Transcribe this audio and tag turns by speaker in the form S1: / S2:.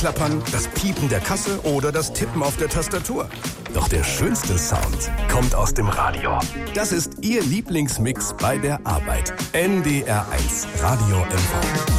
S1: Klappern, das Piepen der Kasse oder das Tippen auf der Tastatur. Doch der schönste Sound kommt aus dem Radio. Das ist Ihr Lieblingsmix bei der Arbeit. NDR 1 Radio MV.